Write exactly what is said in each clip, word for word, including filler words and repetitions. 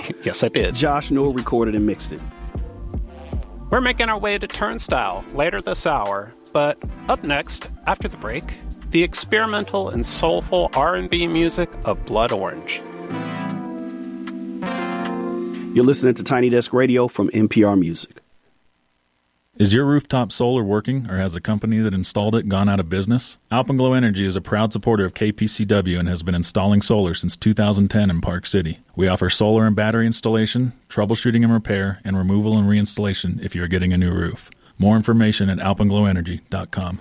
Yes, I did. Josh Newell recorded and mixed it. We're making our way to Turnstile later this hour, but up next, after the break, the experimental and soulful R and B music of Blood Orange. You're listening to Tiny Desk Radio from N P R Music. Is your rooftop solar working, or has the company that installed it gone out of business? Alpenglow Energy is a proud supporter of K P C W and has been installing solar since two thousand ten in Park City. We offer solar and battery installation, troubleshooting and repair, and removal and reinstallation if you are getting a new roof. More information at alpenglow energy dot com.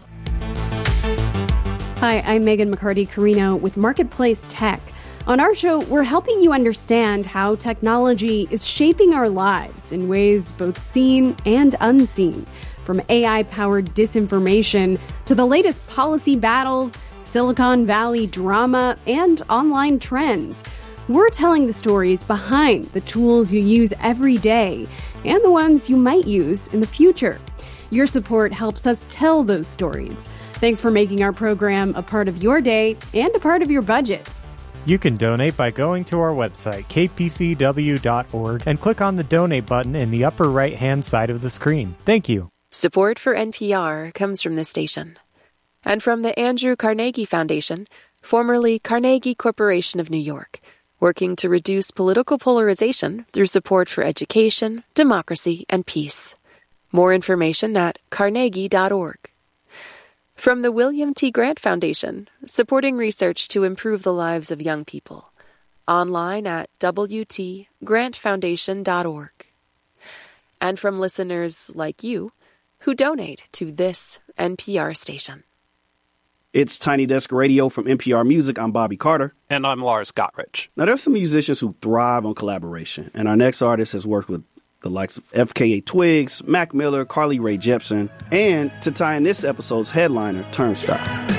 Hi, I'm Megan McCarty-Carino with Marketplace Tech. On our show, we're helping you understand how technology is shaping our lives in ways both seen and unseen, from A I-powered disinformation to the latest policy battles, Silicon Valley drama, and online trends. We're telling the stories behind the tools you use every day and the ones you might use in the future. Your support helps us tell those stories. Thanks for making our program a part of your day and a part of your budget. You can donate by going to our website, k p c w dot org, and click on the donate button in the upper right-hand side of the screen. Thank you. Support for N P R comes from this station and from the Andrew Carnegie Foundation, formerly Carnegie Corporation of New York, working to reduce political polarization through support for education, democracy, and peace. More information at carnegie dot org. From the William T. Grant Foundation, supporting research to improve the lives of young people. Online at w t grant foundation dot org. And from listeners like you who donate to this N P R station. It's Tiny Desk Radio from N P R Music. I'm Bobby Carter. And I'm Lars Gotrich. Now, there's some musicians who thrive on collaboration, and our next artist has worked with the likes of F K A Twigs, Mac Miller, Carly Rae Jepsen, and to tie in this episode's headliner, Turnstile.